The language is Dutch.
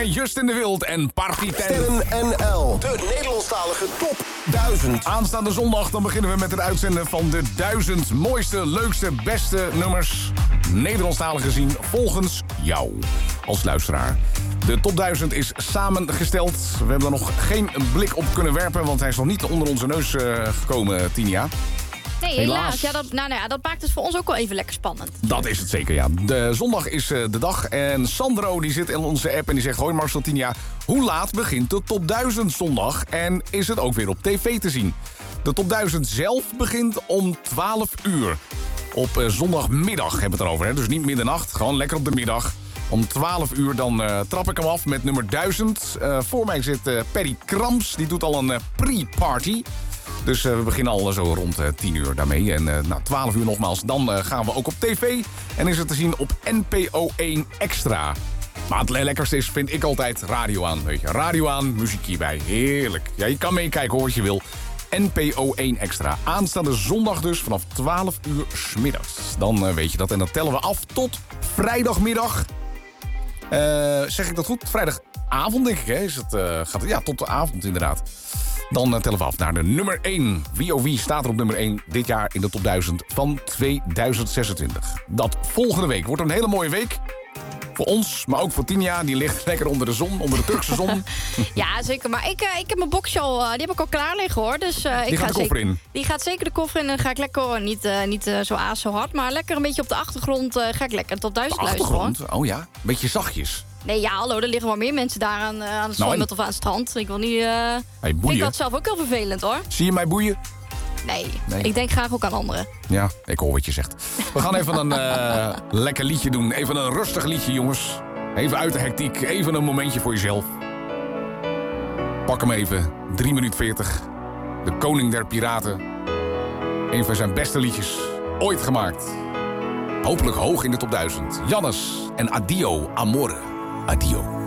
Sterren, Justin de Wild en Party 10. Sterren NL, de Nederlandstalige top 1000. Aanstaande zondag dan beginnen we met het uitzenden van de 1000 mooiste, leukste, beste nummers Nederlandstalig gezien volgens jou als luisteraar. De top 1000 is samengesteld. We hebben er nog geen blik op kunnen werpen, want hij is nog niet onder onze neus gekomen, Tinia. Nee, helaas. Ja, dat maakt het voor ons ook wel even lekker spannend. Dat is het zeker, ja. De zondag is de dag en Sandro die zit in onze app en die zegt... Hoi Marcel, Tinia, hoe laat begint de top 1000 zondag? En is het ook weer op tv te zien? De top 1000 zelf begint om 12 uur. Op zondagmiddag hebben we het erover, hè? Dus niet middernacht, gewoon lekker op de middag. Om 12 uur dan trap ik hem af met nummer 1000. Voor mij zit Perry Krams, die doet al een pre-party... Dus we beginnen al zo rond 10 uur daarmee. En 12 uur nogmaals, dan gaan we ook op tv. En is het te zien op NPO 1 Extra. Maar het lekkerste is, vind ik altijd, radio aan. Weet je. Radio aan, muziek hierbij. Heerlijk. Ja, je kan meekijken hoor, wat je wil. NPO 1 Extra. Aanstaande zondag dus, vanaf 12 uur 's middags. Dan weet je dat. En dan tellen we af tot vrijdagmiddag. Zeg ik dat goed? Vrijdagavond, denk ik, hè? Ja, tot de avond inderdaad. Dan tellen we af naar de nummer 1. Wie staat er op nummer 1 dit jaar in de top 1000 van 2026. Dat volgende week wordt een hele mooie week. Voor ons, maar ook voor Tinia. Die ligt lekker onder de zon, onder de Turkse zon. Ja, zeker. Maar ik heb mijn boxje al, die heb ik al klaar liggen, hoor. Dus, die gaat de koffer in? Die gaat zeker de koffer in. En dan ga ik lekker, niet zo hard, maar lekker een beetje op de achtergrond. Ga ik lekker tot 1000 luisteren, hoor. Oh ja, een beetje zachtjes. Nee, ja, hallo, er liggen wel meer mensen daar aan het zwembad of aan het strand. Ik wil niet... Hey, ik had zelf ook heel vervelend, hoor. Zie je mij boeien? Nee, ik denk graag ook aan anderen. Ja, ik hoor wat je zegt. We gaan even een lekker liedje doen. Even een rustig liedje, jongens. Even uit de hectiek. Even een momentje voor jezelf. Pak hem even. 3 minuten 40. De koning der piraten. Een van zijn beste liedjes ooit gemaakt. Hopelijk hoog in de top 1000. Jannes en Addio Amore. Addio.